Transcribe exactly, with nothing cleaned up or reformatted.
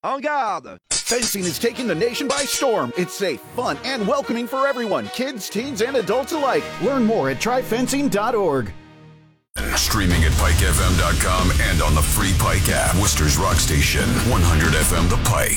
En garde! Fencing is taking the nation by storm. It's safe, fun, and welcoming for everyone, kids, teens, and adults alike. Learn more at try fencing dot org. Streaming at pike f m dot com and on the free Pike app. Worcester's Rock Station, one hundred F M The Pike.